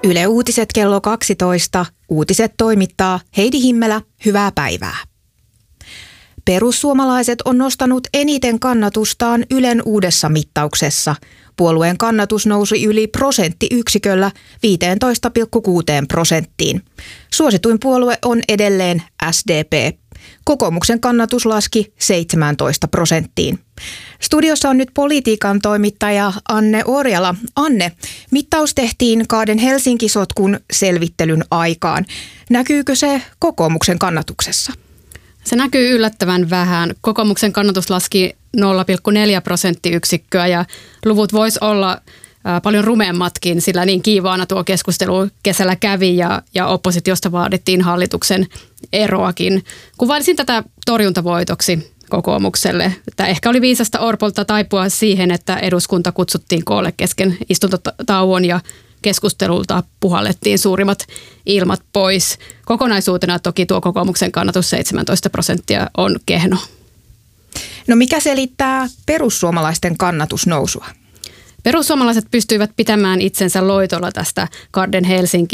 Yle Uutiset kello 12. Uutiset toimittaa Heidi Himmelä. Hyvää päivää. Perussuomalaiset on nostanut eniten kannatustaan Ylen uudessa mittauksessa. Puolueen kannatus nousi yli prosenttiyksiköllä 15,6%. Suosituin puolue on edelleen SDP. Kokoomuksen kannatus laski 17%. Studiossa on nyt politiikan toimittaja Anne Orjala. Anne, mittaus tehtiin kahden Helsinki-sotkun selvittelyn aikaan. Näkyykö se kokoomuksen kannatuksessa? Se näkyy yllättävän vähän. Kokoomuksen kannatus laski 0,4 prosenttiyksikköä ja luvut vois olla paljon rumeammatkin, sillä niin kiivaana tuo keskustelu kesällä kävi ja oppositiosta vaadittiin hallituksen eroakin. Kuvailisin tätä torjuntavoitoksi kokoomukselle. Että ehkä oli viisasta Orpolta taipua siihen, että eduskunta kutsuttiin koolle kesken istuntotauon ja keskustelulta puhallettiin suurimmat ilmat pois. Kokonaisuutena toki tuo kokoomuksen kannatus 17% on kehno. No mikä selittää perussuomalaisten kannatusnousua? Perussuomalaiset pystyivät pitämään itsensä loitolla tästä Garden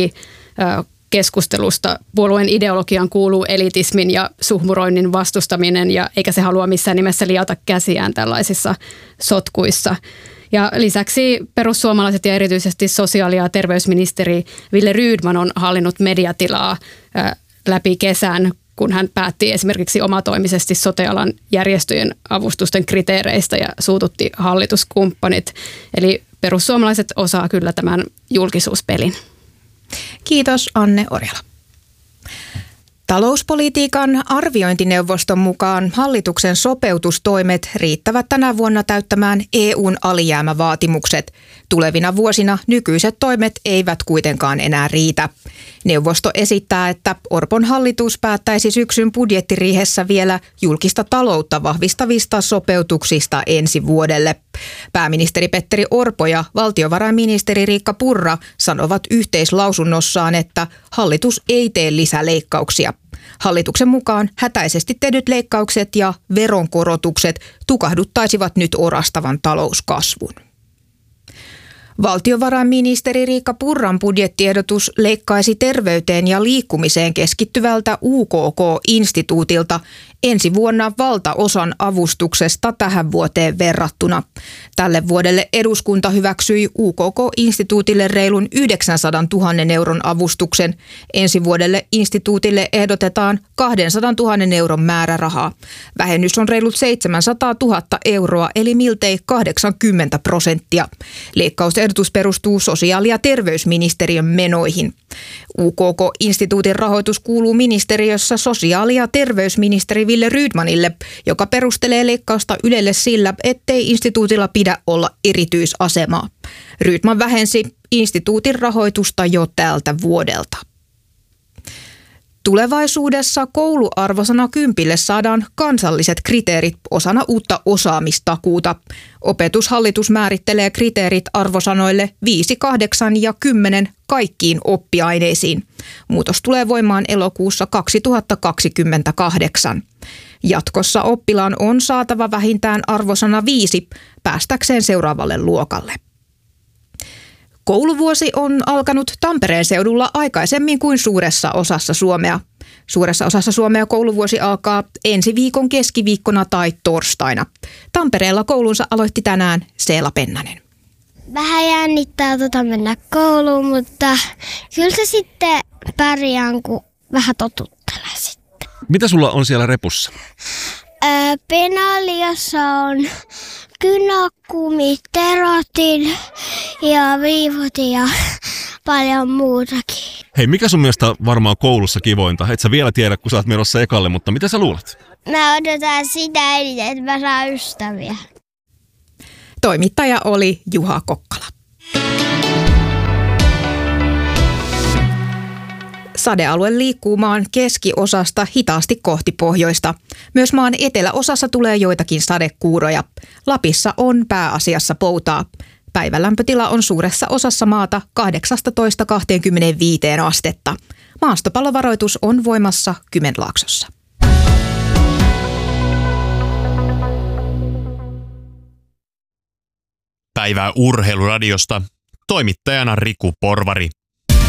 Helsinki-keskustelusta. Puolueen ideologiaan kuuluu elitismin ja suhmuroinnin vastustaminen, eikä se halua missään nimessä liata käsiään tällaisissa sotkuissa. Ja lisäksi perussuomalaiset ja erityisesti sosiaali- ja terveysministeri Wille Rydman on hallinnut mediatilaa läpi kesän, kun hän päätti esimerkiksi omatoimisesti sote-alan järjestöjen avustusten kriteereistä ja suututti hallituskumppanit. Eli perussuomalaiset osaa kyllä tämän julkisuuspelin. Kiitos Anne Orjala. Talouspolitiikan arviointineuvoston mukaan hallituksen sopeutustoimet riittävät tänä vuonna täyttämään EU:n alijäämävaatimukset. Tulevina vuosina nykyiset toimet eivät kuitenkaan enää riitä. Neuvosto esittää, että Orpon hallitus päättäisi syksyn budjettiriihessä vielä julkista taloutta vahvistavista sopeutuksista ensi vuodelle. Pääministeri Petteri Orpo ja valtiovarainministeri Riikka Purra sanovat yhteislausunnossaan, että hallitus ei tee lisäleikkauksia. Hallituksen mukaan hätäisesti tehdyt leikkaukset ja veronkorotukset tukahduttaisivat nyt orastavan talouskasvun. Valtiovarainministeri Riikka Purran budjettiehdotus leikkaisi terveyteen ja liikkumiseen keskittyvältä UKK-instituutilta ensi vuonna valtaosan avustuksesta tähän vuoteen verrattuna. Tälle vuodelle eduskunta hyväksyi UKK-instituutille reilun 900 000 euron avustuksen. Ensi vuodelle instituutille ehdotetaan 200 000 euron määrärahaa. Vähennys on reilut 700 000 euroa eli miltei 80%. Leikkausehdotus perustuu sosiaali- ja terveysministeriön menoihin. UKK-instituutin rahoitus kuuluu ministeriössä sosiaali- ja terveysministeri Wille Rydmanille, joka perustelee leikkausta Ylelle sillä, ettei instituutilla pidä olla erityisasemaa. Rydman vähensi instituutin rahoitusta jo tältä vuodelta. Tulevaisuudessa kouluarvosana 10 saadaan kansalliset kriteerit osana uutta osaamistakuuta. Opetushallitus määrittelee kriteerit arvosanoille 5, 8 ja 10 kaikkiin oppiaineisiin. Muutos tulee voimaan elokuussa 2028. Jatkossa oppilaan on saatava vähintään arvosana 5 päästäkseen seuraavalle luokalle. Kouluvuosi on alkanut Tampereen seudulla aikaisemmin kuin suuressa osassa Suomea. Suuressa osassa Suomea kouluvuosi alkaa ensi viikon keskiviikkona tai torstaina. Tampereella koulunsa aloitti tänään Seela Pennanen. Vähän jännittää mennä kouluun, mutta kyllä se sitten pärjään, kun vähän totuttelee sitten. Mitä sulla on siellä repussa? Penaliassa on kynäkumi, terotin ja viivot ja paljon muutakin. Hei, mikä sun mielestä varmaan koulussa kivointa? Et sä vielä tiedä, kun sä oot menossa ekalle, mutta mitä sä luulet? Mä odotan sitä eniten, että mä saan ystäviä. Toimittaja oli Juha Kokkala. Sadealue liikkuu maan keskiosasta hitaasti kohti pohjoista. Myös maan eteläosassa tulee joitakin sadekuuroja. Lapissa on pääasiassa poutaa. Päivälämpötila on suuressa osassa maata 18–25 astetta. Maastopallovaroitus on voimassa Kymenlaaksossa. Päivää Urheiluradiosta. Toimittajana Riku Porvari.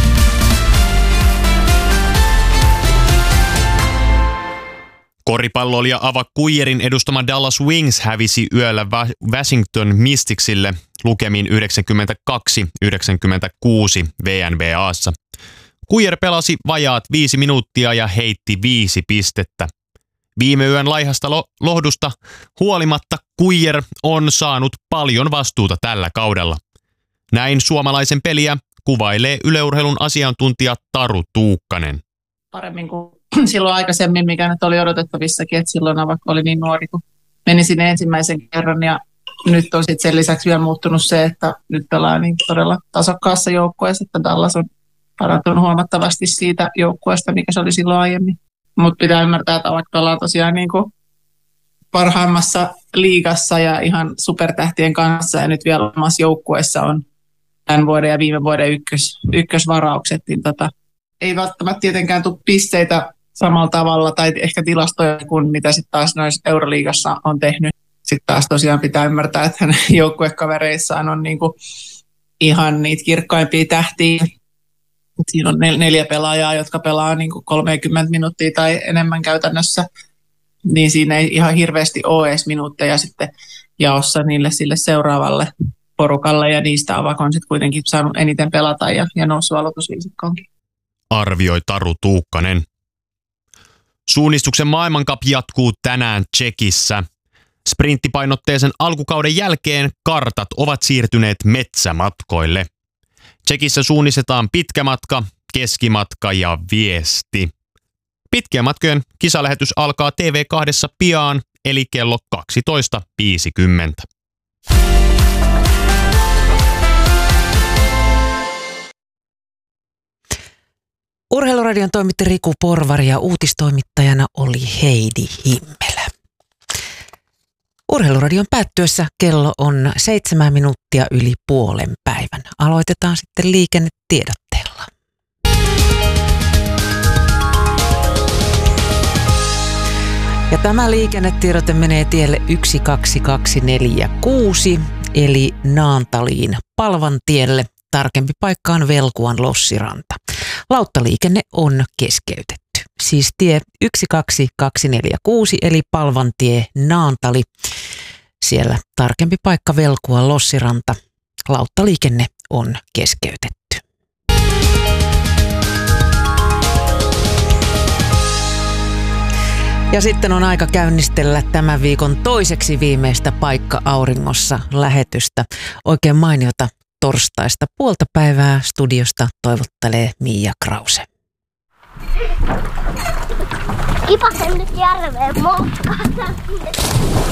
Koripalloilija Ava Kuijerin edustama Dallas Wings hävisi yöllä Washington Mysticsille lukemin 92-96 WNBA:ssa. Kuijer pelasi vajaat 5 minuuttia ja heitti 5 pistettä. Viime yön laihasta lohdusta huolimatta Kuijer on saanut paljon vastuuta tällä kaudella. Näin suomalaisen peliä kuvailee yleurheilun asiantuntija Taru Tuukkanen. Paremmin kuin silloin aikaisemmin, mikä nyt oli odotettavissakin, että silloin vaikka oli niin nuori, kun meni sinne ensimmäisen kerran. Ja nyt on sitten sen lisäksi vielä muuttunut se, että nyt pelaa niin todella tasokkaassa joukkueessa, että Dallas on parantunut huomattavasti siitä joukkueesta, mikä se oli silloin aiemmin. Mutta pitää ymmärtää, että vaikka pelaa tosiaan niin kuin parhaimmassa liigassa ja ihan supertähtien kanssa ja nyt vielä omassa joukkueessa on tämän vuoden ja viime vuoden ykkösvaraukset, niin ei välttämättä tietenkään tule pisteitä samalla tavalla tai ehkä tilastoja kuin mitä sitten taas noissa Euroliigassa on tehnyt. Sitten taas tosiaan pitää ymmärtää, että hänen joukkuekavereissaan on niinku ihan niitä kirkkaimpia tähtiä. Siinä on 4 pelaajaa, jotka pelaa niinku 30 minuuttia tai enemmän käytännössä. Niin siinä ei ihan hirveästi ole edes minuutteja sitten jaossa niille sille seuraavalle porukalle. Ja niistä Avak on sitten kuitenkin saanut eniten pelata ja noussut aloitusviisikkoonkin. Arvioi Taru Tuukkanen. Suunnistuksen maailmankap jatkuu tänään Tšekissä. Sprinttipainotteisen alkukauden jälkeen kartat ovat siirtyneet metsämatkoille. Tšekissä suunnistetaan pitkä matka, keskimatka ja viesti. Pitkien matkojen kisalähetys alkaa TV2 pian, eli kello 12.50. Urheiluradion toimitti Riku Porvari ja uutistoimittajana oli Heidi Himmelä. Urheiluradion päättyessä kello on 7 minuuttia yli 5:30. Aloitetaan sitten liikennetiedotteella. Ja tämä liikennetiedote menee tielle 12246 eli Naantaliin Palvantielle. Tarkempi paikka on Velkuan Lossiranta. Lauttaliikenne on keskeytetty. Siis tie 12246 eli Palvantie Naantali. Siellä tarkempi paikka Velkuan Lossiranta. Lauttaliikenne on keskeytetty. Ja sitten on aika käynnistellä tämän viikon toiseksi viimeistä Paikka Auringossa -lähetystä. Oikein mainiota torstaista puoltapäivää studiosta toivottelee Miia Krause. Kipasen nyt järveen moukkaan.